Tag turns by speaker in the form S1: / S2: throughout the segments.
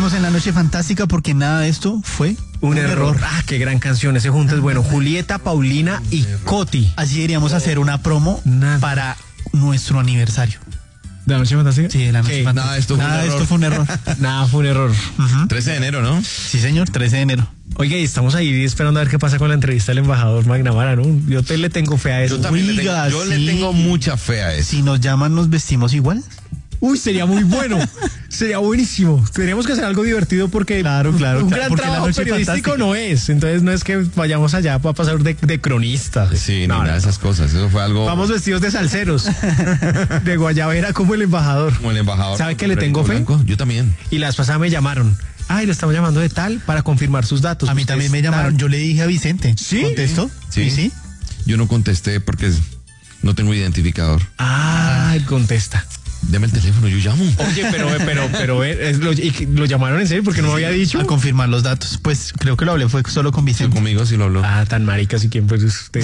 S1: seguimos en la noche fantástica porque nada de esto fue
S2: un error. Ah, qué gran canción. Ese junto es bueno. Julieta, Paulina y Coti.
S1: Así deberíamos hacer una promo para nuestro aniversario.
S2: ¿De la noche fantástica?
S1: Sí, de la noche fantástica.
S3: Nada, esto fue un error.
S2: Nada, fue un error.
S3: 13 de enero, ¿no?
S1: Sí, señor, 13 de enero.
S2: Oye, y estamos ahí esperando a ver qué pasa con la entrevista del embajador McNamara, ¿no? Yo le tengo fe a eso.
S3: Yo también
S1: Oiga,
S3: le tengo mucha fe a eso.
S1: Si nos llaman, ¿nos vestimos igual?
S2: Uy, sería muy bueno. Sería buenísimo. Tendríamos que hacer algo divertido porque
S1: Claro,
S2: un gran
S1: porque la
S2: trabajo
S1: noche
S2: periodístico
S1: fantástica.
S2: no es. Entonces no es que vayamos allá para pasar de cronistas.
S3: Sí, no, nada de esas cosas. Eso fue algo
S2: Vamos vestidos de salseros, de guayabera como el embajador.
S3: como el embajador.
S2: ¿Sabe que le tengo fe?
S3: Blanco. Yo también.
S2: Y la vez pasada me llamaron. Ay, lo estamos llamando de tal para confirmar sus datos.
S1: A mí también me llamaron. Yo le dije a Vicente.
S2: ¿Sí?
S1: ¿Contestó?
S3: Sí.
S1: Sí.
S3: Yo no contesté porque no tengo identificador.
S2: Ah, él contesta.
S3: Deme el teléfono, yo llamo.
S2: Oye, lo llamaron en serio porque no me había dicho.
S1: A confirmar los datos. Pues creo que lo hablé, fue solo con
S3: Sí,
S1: Vicente.
S3: conmigo sí lo habló.
S2: Ah, tan maricas y quién fue usted.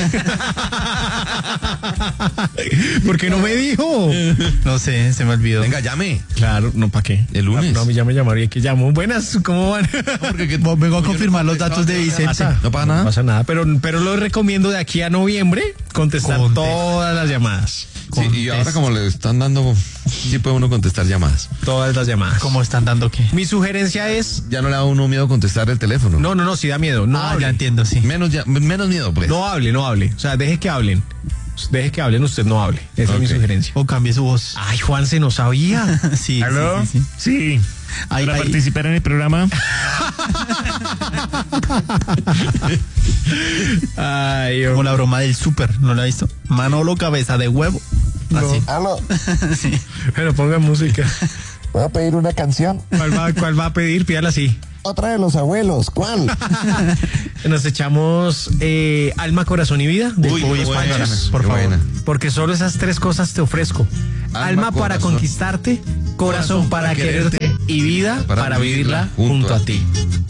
S2: ¿Por qué no me dijo?
S1: No sé, se me olvidó.
S3: Venga, llame.
S2: Claro, no, ¿para qué?
S3: El lunes.
S2: No, a mí ya me llamaron y que llamo. Buenas, ¿cómo van?
S1: Vengo a confirmar los datos de Vicente.
S3: ¿No pasa nada?
S2: No pasa nada, pero lo recomiendo de aquí a noviembre contestar todas las llamadas.
S3: Sí, y ahora como le están dando, sí puede uno contestar llamadas.
S2: Todas las llamadas.
S1: ¿Cómo están dando qué?
S2: Mi sugerencia es...
S3: Ya no le da a uno miedo contestar el teléfono.
S2: No, sí da miedo. No hable.
S1: Ya entiendo, sí.
S3: Menos miedo, pues.
S2: No hable. O sea, deje que hablen. Deje que hablen, usted no hable. Esa es mi sugerencia.
S1: O cambie su voz.
S2: Ay, Juan, se no sabía.
S1: Sí.
S4: ¿Aló?
S1: Sí.
S4: Sí.
S1: Ay,
S4: Para
S1: ay.
S4: participar en el programa.
S2: Ay,
S1: Como la broma del súper, ¿no la ha visto? Manolo cabeza de huevo. Así.
S5: Aló,
S1: Sí.
S2: pero ponga música.
S5: voy a pedir una canción.
S2: ¿Cuál va a pedir? Pídala así.
S5: Otra de los abuelos, ¿cuál?
S2: Nos echamos Alma, Corazón y Vida de
S3: Uy,
S2: Pollo
S3: qué buena,
S2: Panchos, por
S3: qué
S2: favor.
S3: buena.
S2: Porque solo esas tres cosas te ofrezco. Alma para
S3: corazón.
S2: conquistarte, corazón para quererte y vida para vivirla junto a ti.